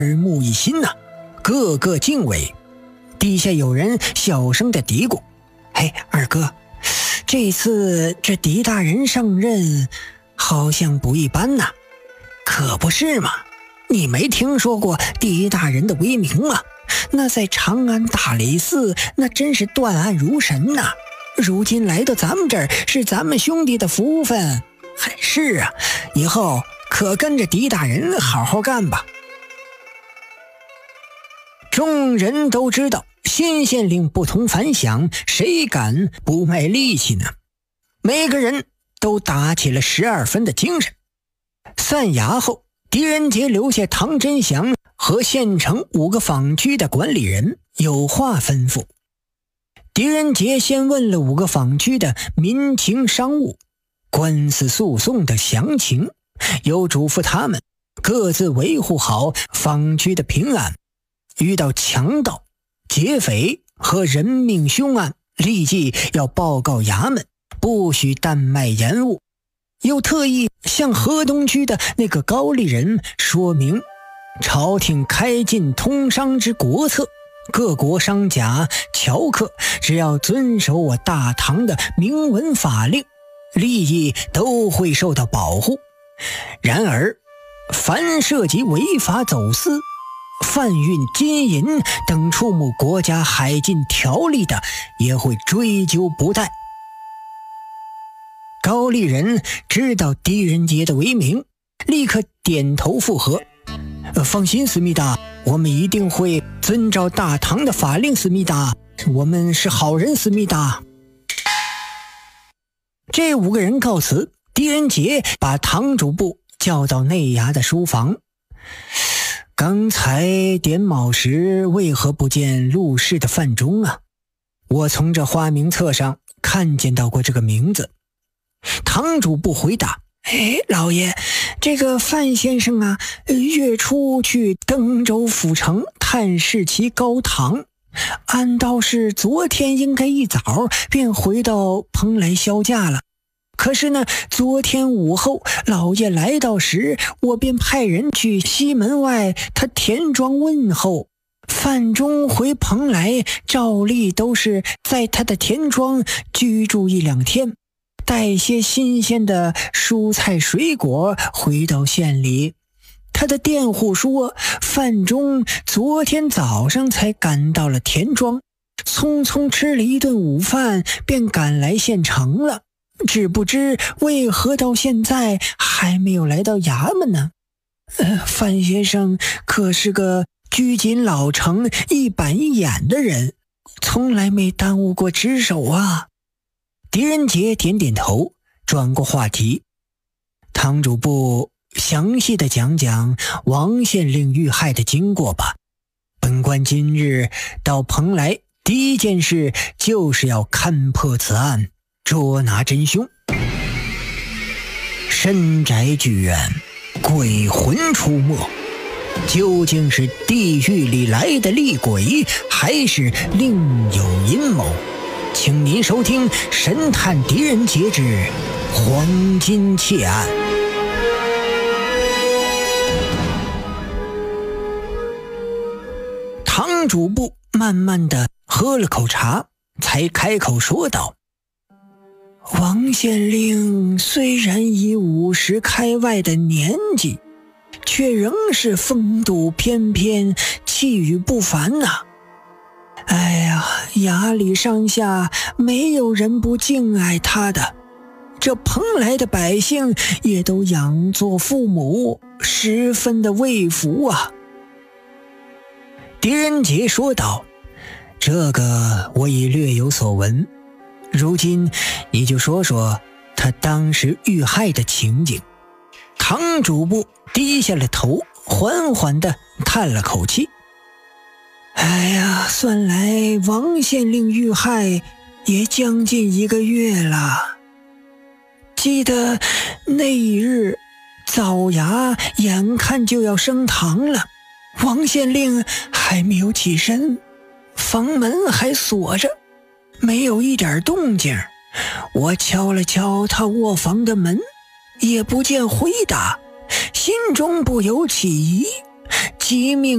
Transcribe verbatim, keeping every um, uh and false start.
耳目一新呐、啊，个个敬畏。底下有人小声的嘀咕：“哎，二哥，这次这狄大人上任好像不一般呐、啊。”“可不是嘛，你没听说过狄大人的威名啊？那在长安大理寺那真是断案如神呐、啊。如今来到咱们这儿是咱们兄弟的福分。还是啊，以后可跟着狄大人好好干吧。”众人都知道新县令不同凡响，谁敢不卖力气呢？每个人都打起了十二分的精神。散衙后，狄仁杰留下唐真祥和县城五个坊区的管理人有话吩咐。狄仁杰先问了五个坊区的民情商务、官司诉讼的详情，又嘱咐他们各自维护好坊区的平安，遇到强盗、劫匪和人命凶案，立即要报告衙门，不许怠慢延误。又特意向河东区的那个高丽人说明，朝廷开禁通商之国策，各国商贾、樵客只要遵守我大唐的明文法令，利益都会受到保护。然而，凡涉及违法走私、贩运金银等触目国家海禁条例的，也会追究不贷。高丽人知道狄仁杰的威名，立刻点头附和：“呃、放心，思密达，我们一定会遵照大唐的法令，思密达，我们是好人，思密达。”这五个人告辞，狄仁杰把堂主簿叫到内衙的书房。刚才点卯时为何不见陆氏的范中啊？我从这花名册上看见到过这个名字。堂主簿回答：“哎，老爷，这个范先生啊，月初去登州府城探视其高堂，按道是昨天应该一早便回到蓬莱销假了。可是呢，昨天午后老爷来到时，我便派人去西门外他田庄问候。范中回蓬莱，照例都是在他的田庄居住一两天，带些新鲜的蔬菜水果回到县里。他的佃户说，范中昨天早上才赶到了田庄，匆匆吃了一顿午饭，便赶来县城了。只不知为何到现在还没有来到衙门呢？呃，范先生可是个拘谨老成、一板一眼的人，从来没耽误过值守啊。狄仁杰点点头，转过话题：“堂主簿详细的讲讲王县令遇害的经过吧。本官今日到蓬莱，第一件事就是要勘破此案，捉拿真凶。深宅剧院，鬼魂出没，究竟是地狱里来的厉鬼，还是另有阴谋？请您收听《神探狄仁杰之黄金窃案》。”堂主簿慢慢的喝了口茶，才开口说道：“王县令虽然已五十开外的年纪，却仍是风度翩翩，气宇不凡呐、啊。哎呀，衙里上下没有人不敬爱他的，这蓬莱的百姓也都仰作父母，十分的畏服啊。”狄仁杰说道：“这个我已略有所闻，如今你就说说他当时遇害的情景。”堂主簿低下了头，缓缓地叹了口气：“哎呀，算来王县令遇害也将近一个月了。记得那一日早衙眼看就要升堂了，王县令还没有起身，房门还锁着，没有一点动静。我敲了敲他卧房的门，也不见回答，心中不由起疑， 惜命。